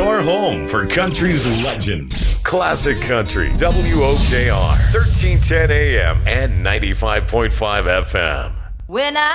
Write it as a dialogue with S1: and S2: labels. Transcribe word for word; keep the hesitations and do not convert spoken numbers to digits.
S1: Your home for country's legends. Classic Country, W O K R, thirteen ten A M and ninety-five point five F M.
S2: When I